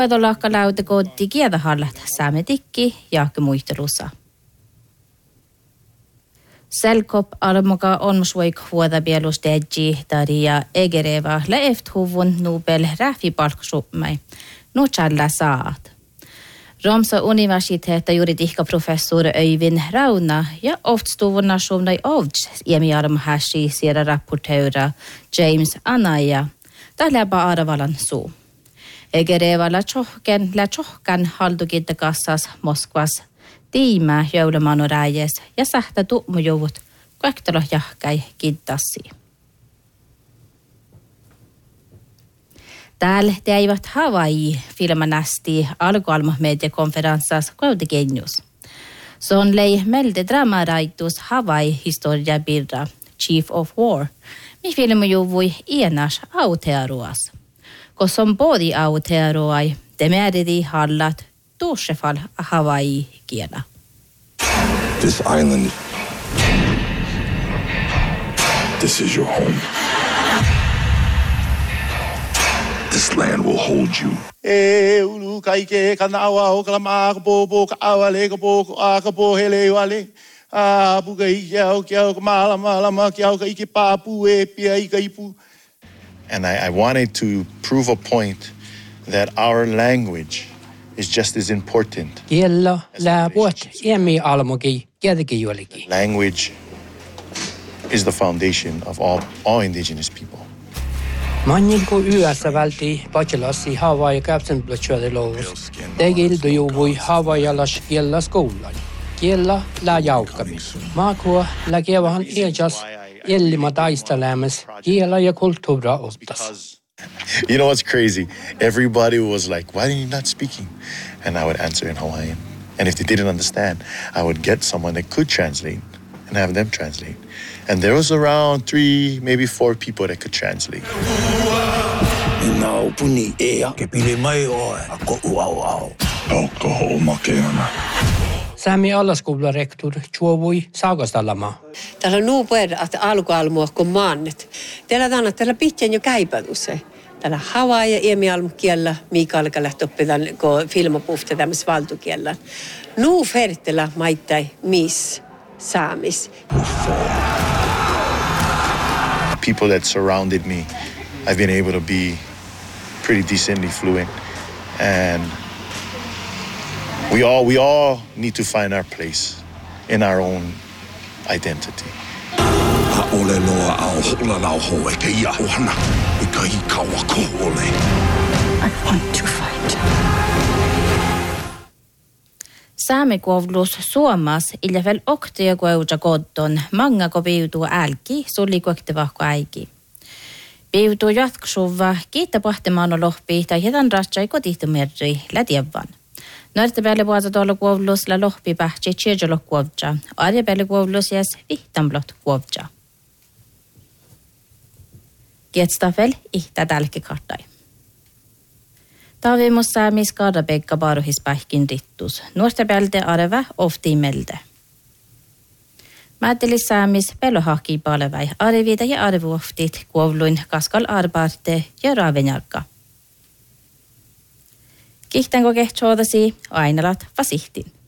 Kaidolakka lautakoodi kieltähallat saametikki jaakki muistelussa. Selkop almuka onmusvoik huodabielustedji taria egereva leefthuvun Nobel rähvipalksummai. Nu challa saat. Romsa universiteetta juridiikkaprofessori Öyvind Rauna ja oftstuvunnationai ovds iemiarmhashi siera rapporteura James Anaja. Tällä arvalan suu. Egereva la tjohkan haldukintakassas Moskvas tiimää joulumanuräjes ja sähtä tummujuvut koektelo jahkai kiddassi. Täällä teivät Hawaii filmanästi alkualma-mediakonferenssas koutikenjus. Se on lei melde dramaraitus Hawaii historia birra Chief of War, mi filmujuvui ienas autearuas. Koska on bodi autearuai, temeridi hallat tuossefal Hawaii kielä. This island, this is your home. This land will hold you. Ulu kaike kanawa oklama bobo awale bobo akabo hele wale. Abu gaiau kiau malama kiau kaike papu epia ikaipu. And I wanted to prove a point that our language is just as important. Kiellä läpuot emi almogi kiedeki juoliki. Language is the foundation of all indigenous people. Mannin ko yössä välti pachelassi Hawaii kapsen blotsuade lovus. Tegildu juvui Hawaiialas kiellä skoulai. Kiellä lä jaukkami. Maakua lä kievahan iljas Ellima taistelämäs kielä ja kulttuura ottas. You know what's crazy? Everybody was like, why are you not speaking? And I would answer in Hawaiian. And if they didn't understand, I would get someone that could translate and have them translate. And there was around 3, maybe 4 people that could translate. Sami alaskoula rektor Chuovui Saagastallama. Täällä on nuupuer, että alkualmua kun mannet. Täällä pitchen jo käypätuse. Täällä Hawaii ja iemialmukiellä Mikaelka lähti oppitaan filmapuhta tämmöisessä valtukiellä. Nuu fertellä maittai miss saamis. People that surrounded me, I've been able to be pretty decently fluent. And we all need to find our place in our own identity. I want to fight. Saamikoulutus Suomas iljavel oktia kueuja kodon mangako piutuu älki suli kuektevahko äiki. Piutuu jatkusuva kiittäpahtimaan lohpi tai jätän ratsai kotihtumerri lätievvan. Nuorten päälle vuotta tuolla kuoulus la lohpi pähtsi tjejolo kuovja. Arja päälle kuoulus jäs vihtamblot kuovja. Kietstafel ihtä tälkikartai. Taavimus saamis kaadapekka paruhispähkin rittus. Nuorten päältä arve oftiimelde. Määttelis saamis pelohaki palevai arviita ja arvuoftit kuovluin kaskal arbarte ja raavenjalka. Kihtänko kehtsoodasi ainalat vasihtin.